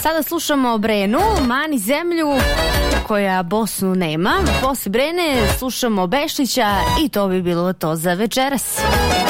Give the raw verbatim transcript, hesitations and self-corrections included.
Sada slušamo Brenu, Mani zemlju koja Bosnu nema. Posle Brene slušamo Bešića i to bi bilo to za večeras.